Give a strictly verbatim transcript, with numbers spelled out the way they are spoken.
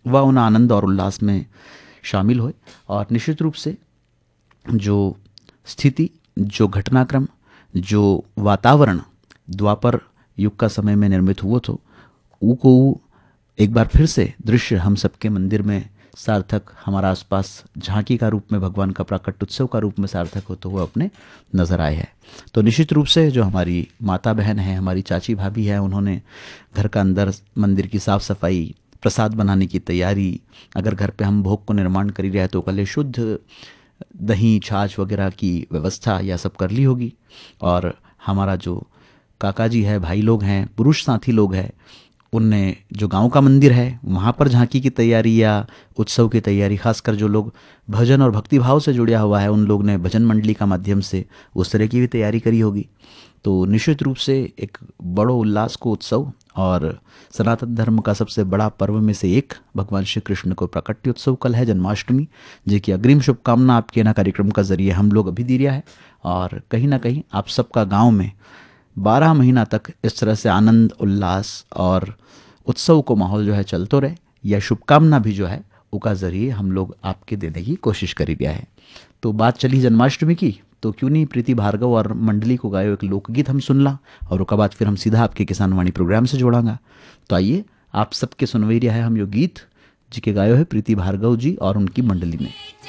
वह उन आनंद और उल्लास में शामिल हुए। और निश्चित रूप से जो स्थिति, जो घटनाक्रम, जो वातावरण द्वापर युग का समय में निर्मित हुआ तो ऊ को एक बार फिर से दृश्य हम सबके मंदिर में सार्थक, हमारा आसपास झांकी का रूप में, भगवान का प्राकट उत्सव का रूप में सार्थक होते हुए अपने नज़र आए हैं। तो निश्चित रूप से जो हमारी माता बहन है, हमारी चाची भाभी है, उन्होंने घर का अंदर मंदिर की साफ़ सफाई, प्रसाद बनाने की तैयारी, अगर घर पे हम भोग को निर्माण कर ही रहे तो कल शुद्ध दही छाछ वगैरह की व्यवस्था यह सब कर ली होगी। और हमारा जो काका जी है, भाई लोग हैं, पुरुष साथी लोग हैं, उनने जो गांव का मंदिर है वहाँ पर झांकी की तैयारी या उत्सव की तैयारी, खासकर जो लोग भजन और भक्ति भाव से जुड़ा हुआ है उन लोग ने भजन मंडली का माध्यम से उस तरह की भी तैयारी करी होगी। तो निश्चित रूप से एक बड़ो उल्लास को उत्सव और सनातन धर्म का सबसे बड़ा पर्व में से एक भगवान श्री कृष्ण को प्राकट्योत्सव कल है, जन्माष्टमी, जी की अग्रिम शुभकामना आपके ना कार्यक्रम का जरिए हम लोग अभी दे रहा है। और कहीं ना कहीं आप सबका गांव में बारह महीना तक इस तरह से आनंद उल्लास और उत्सव को माहौल जो है चलते रहे, यह शुभकामना भी जो है उका जरिए हम लोग आपके देने की कोशिश करी गया है। तो बात चली जन्माष्टमी की, तो क्यों नहीं प्रीति भार्गव और मंडली को गायो एक लोकगीत हम सुन ला, और उसके बाद फिर हम सीधा आपके किसान वाणी प्रोग्राम से जोड़ांगा। तो आइए आप सबके सुनवई रहा है हम यो गीत जी के गायो है प्रीति भार्गव जी और उनकी मंडली ने।